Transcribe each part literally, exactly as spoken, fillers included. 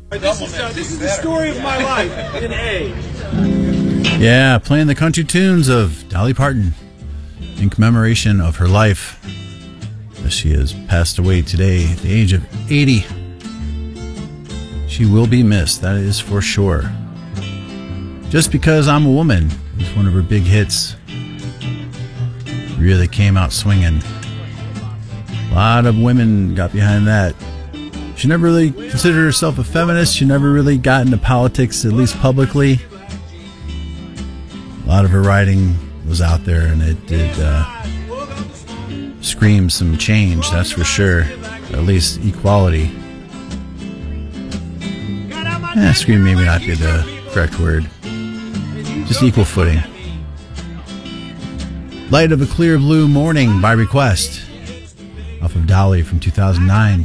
This is, uh, this is the story of my life in A. Yeah, playing the country tunes of Dolly Parton in commemoration of her life, as she has passed away today at the age of eighty. She will be missed, that is for sure. Just Because I'm a Woman is one of her big hits. Really came out swinging. A lot of women got behind that. She never really considered herself a feminist. She never really got into politics, at least publicly. A lot of her writing was out there, and it did uh, scream some change, that's for sure. At least equality. Eh, scream maybe not be the correct word. Just equal footing. Light of a Clear Blue Morning by request, off of Dolly from two thousand nine.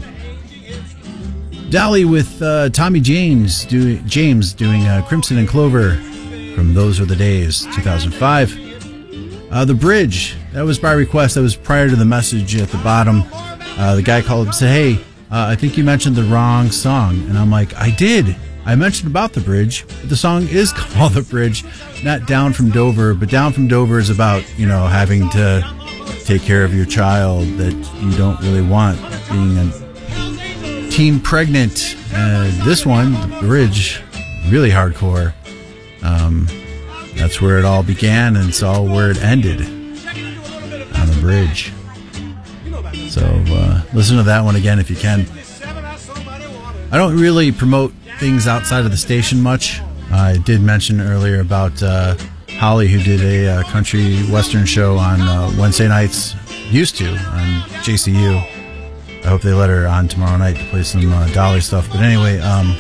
Dolly with uh, Tommy James, do, James doing uh, Crimson and Clover from Those Are the Days, two thousand five. Uh, the Bridge, that was by request. That was prior to the message at the bottom. Uh, the guy called up and said, hey, uh, I think you mentioned the wrong song. And I'm like, I did. I mentioned about the bridge, but the song is called The Bridge, not Down from Dover. But Down from Dover is about, you know, having to take care of your child that you don't really want, being a teen pregnant. Uh, this one, The Bridge, really hardcore. Um, that's where it all began, and it's all where it ended, on the bridge. So uh, listen to that one again if you can. I don't really promote things outside of the station much. I did mention earlier about uh, Holly, who did a uh, country western show on uh, Wednesday nights, used to, on J C U. I hope they let her on tomorrow night to play some uh, Dolly stuff. But anyway, um,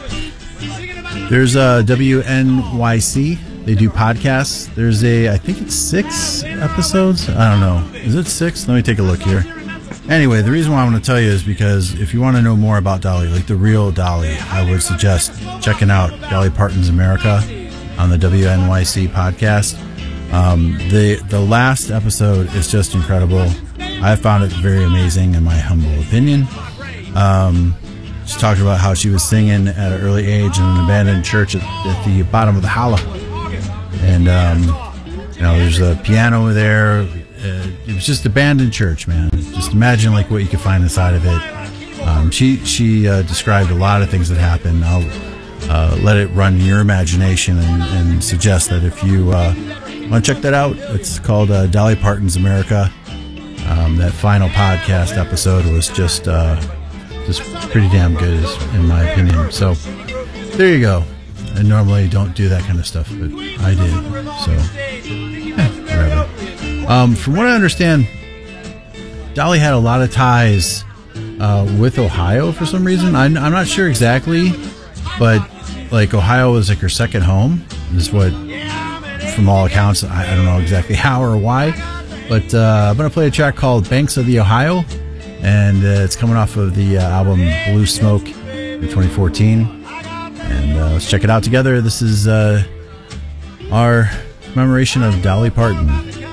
there's uh, W N Y C. They do podcasts. There's a, I think it's six episodes. I don't know. Is it six? Let me take a look here. Anyway, the reason why I want to tell you is because if you want to know more about Dolly, like the real Dolly, I would suggest checking out Dolly Parton's America on the W N Y C podcast. Um, the the last episode is just incredible. I found it very amazing in my humble opinion. Um, she talked about how she was singing at an early age in an abandoned church at, at the bottom of the holla. And, um, you know, there's a piano there. Uh, it was just abandoned church, man. Just imagine like what you could find inside of it. Um, she she uh, described a lot of things that happened. I'll uh, let it run your imagination and, and suggest that if you uh, want to check that out, it's called uh, Dolly Parton's America. Um, that final podcast episode was just uh, just pretty damn good, in my opinion. So there you go. I normally don't do that kind of stuff, but I did. So eh, whatever. Um, from what I understand, Dolly had a lot of ties uh, with Ohio for some reason. I'm, I'm not sure exactly, but like Ohio was like her second home. Is what, from all accounts, I, I don't know exactly how or why. But uh, I'm going to play a track called Banks of the Ohio, and uh, it's coming off of the uh, album Blue Smoke in twenty fourteen. And uh, let's check it out together. This is uh, our commemoration of Dolly Parton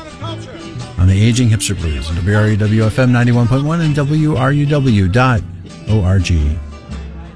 on the Aging Hipster Blues on W R U W F M ninety-one point one and W R U W dot org.